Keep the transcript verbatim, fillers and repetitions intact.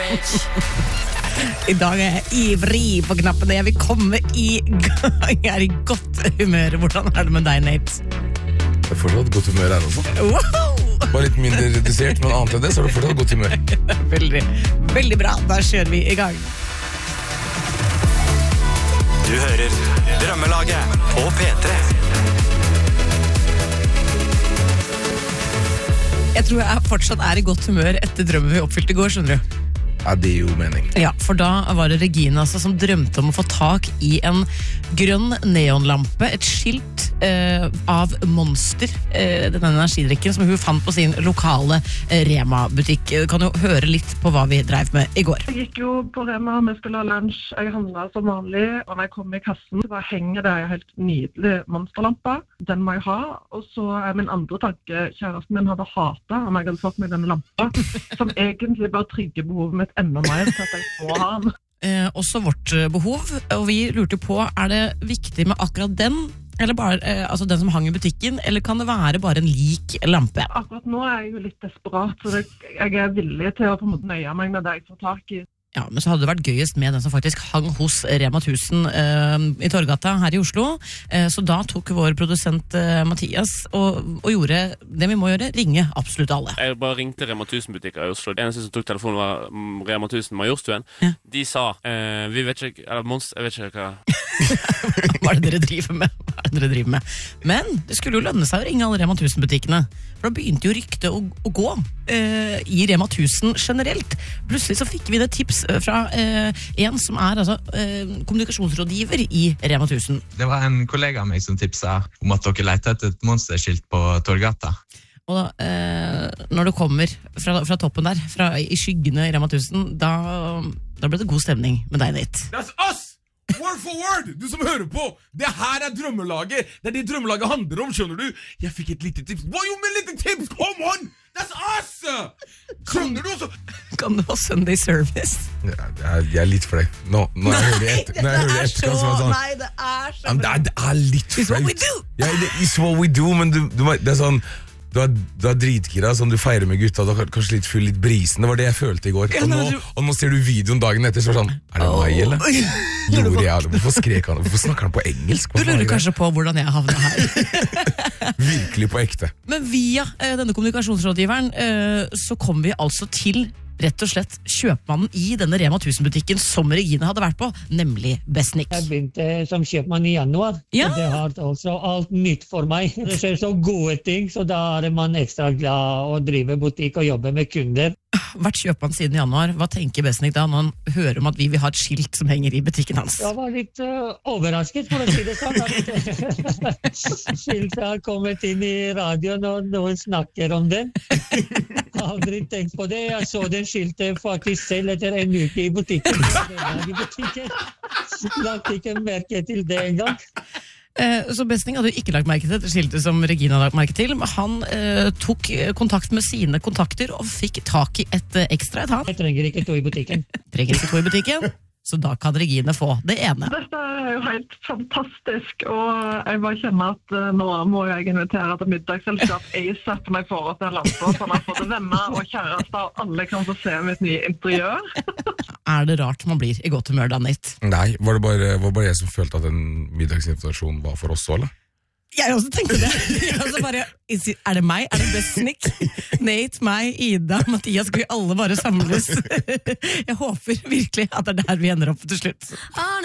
I dag er jeg ivrig på knappene. Jeg vil komme i gang. Jeg er i godt humør. Hvordan er det med deg, Nate? Det er fortsatt godt humør her også. Wow! Bare litt mindre redusert, men annet enn det, så er det fortsatt godt humør. Veldig, veldig bra. Da kjører vi i gang. Du hører Drømmelaget på P tre. Jeg tror jeg fortsatt er i godt humør etter drømmen vi oppfylte i går, skjønner du? Ja, det er jo mening. Ja, for da var det Regina altså, som drømte om å få tak i en grønn neonlampe, et skilt eh, av Monster, eh, denne energidrikken som hun fant på sin lokale eh, Rema-butikk. Du kan jo høre litt på hva vi drev med i går. Jeg gikk jo på Rema, vi skulle ha lunsj, jeg handlet som vanlig, og når jeg kom i kassen, så henger det en helt nydelig monsterlampe. Den må jeg ha, og så er min andre tanke, kjæresten min hadde hatet om jeg hadde fått meg denne lampa, som egentlig bare trigger behovet mitt enda mer til at jeg må ha den. Eh, også vårt behov, og vi lurte på, er det viktig med akkurat den, eller bare eh, altså den som hang i butikken, eller kan det være bare en lik lampe? Akkurat nå er jeg jo litt desperat, så det, jeg er villig til å på en måte nøye meg med det jeg får tak i. Ja, men så hadde det vært gøyest med den som faktisk hang hos Rema tusen eh, i Torgata her i Oslo. Eh, så da tok vår produsent eh, Mathias og, og gjorde det vi må gjøre, ringe absolutt alle. Jeg bare ringte Rema tusen-butikker i Oslo. Det eneste som tok telefonen var mm, Rema tusen Majorstuen. Ja. De sa, eh, vi vet ikke, eller Monster, jeg vet ikke hva. Hva er det dere driver med? Hva er det dere driver med? Men det skulle jo lønne seg å ringe alle Rema tusen-butikkene. For da begynte jo ryktet å, å gå eh, i Rema tusen generelt. Plutselig så fikk vi det tips fra eh, en som er altså, eh, kommunikasjonsrådgiver i Rema tusen. Det var en kollega av meg som tipsa om at dere leter etter et monsterskilt på Torgata. Og da, eh, når du kommer fra, fra toppen der, fra, i skyggene i Rema tusen, da, da ble det god stemning med deg, Nate. That's us! Word for word! Du som hører på! Det her er drømmelaget! Det er det drømmelaget handler om, skjønner du? Jeg fikk et lite tips. Hva jo med lite tips? Come on! That's us! Skjønner du også? Kan det være Sunday service? Ja, jeg, jeg er litt for deg. Nå, nå jeg hører jeg etter. Når jeg hører etter, så, sånn, nei, det er så... Ja, det, er, det er litt It's what we flaut. do! Ja, det, it's what we do, men du, du, det er sånn... Du er, du er dritkira, sånn du feirer med gutta, du er kanskje litt full, litt brisen. Det var det jeg følte i går. Og nå, og nå ser du videoen dagen etter, så var det sånn, er det meg, eller? Gjorde jeg, eller? Hvorfor skrek han? Hvorfor snakker han på engelsk? Du lurer kanskje på hvordan jeg havnet her. Virkelig på ekte. Men via eh, denne kommunikasjonsrådgiveren, eh, så kom vi altså til rett og slett kjøpmannen i denne Rema tusen-butikken som Regine hadde vært på, nemlig Besnik. Jeg begynte som kjøpmann i januar, Ja. og det har også alt nytt for meg. Det skjer så gode ting, så da er man ekstra glad å drive butikk og jobbe med kunder. Vært kjøpmann siden januar. Hva tenker Besnik da når han hører om at vi vil ha et skilt som henger i butikken hans? Jeg var litt uh, overrasket, for å si det sånn. At skiltet har kommet inn i radioen, og noen snakker om den. Jeg har aldri tenkt på det. Jeg så den skiltet faktisk selv etter en uke i butikken. I butikken. Lagt ikke merke til det engang. Eh, så Besning hadde jo ikke lagt merke til det skiltet som Regina hadde lagt merke til. Men han eh, tok kontakt med sine kontakter og fikk tak i et eh, ekstra et han. Jeg trenger ikke to i butikken. Trenger ikke to i butikken, så da kan Regine få det ene. Dette er jo helt fantastisk, og jeg bare kjenner at uh, nå må jeg invitere til middagsselskap ASAP når jeg får opp den lampa, sånn at både venner og kjærester og alle kan få se mitt nye interiør. Er det rart man blir i godt humør da, Nate? Nei, var det bare, var bare jeg som følte at en middagsinvitasjon var for oss, eller? Jeg også tenkte det. Altså bare, er det meg? Er det Besnik? Nate, meg, Ida, Mathias, skal vi alle bare samles? Jeg håper virkelig at det er der vi ender opp til slutt.